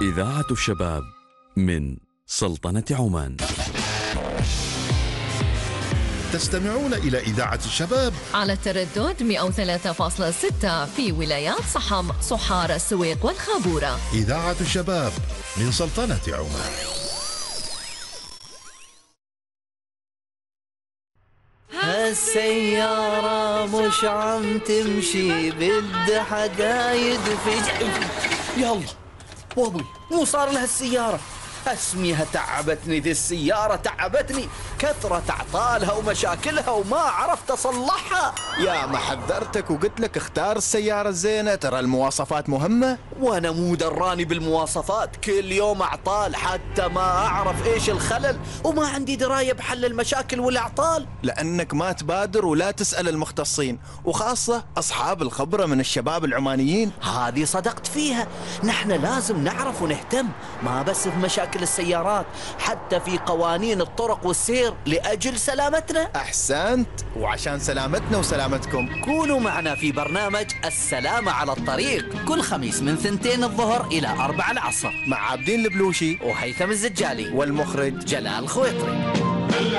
إذاعة الشباب من سلطنة عمان. تستمعون إلى إذاعة الشباب على التردد 103.6 في ولايات صحم، صحار، السويق والخابورة. إذاعة الشباب من سلطنة عمان. هالسيارة مش عم تمشي، بدها حقايد يلا وابوي مو صار لها السيارة. اسميها تعبتني ذي السيارة، تعبتني كثرة اعطالها ومشاكلها وما عرفت اصلحها. يا ما حذرتك وقلت لك اختار السيارة الزينة، ترى المواصفات مهمة. وانا مو دراني بالمواصفات، كل يوم اعطال حتى ما اعرف ايش الخلل، وما عندي دراية بحل المشاكل والاعطال. لانك ما تبادر ولا تسأل المختصين، وخاصة اصحاب الخبرة من الشباب العمانيين. هذه صدقت فيها، نحن لازم نعرف ونهتم، ما بس في مشاكل السيارات، حتى في قوانين الطرق والسير لأجل سلامتنا. أحسنت، وعشان سلامتنا وسلامتكم كونوا معنا في برنامج السلامة على الطريق كل خميس من 2 الظهر إلى 4 العصر مع عابدين البلوشي وهيثم الزجالي والمخرج جلال خويطري.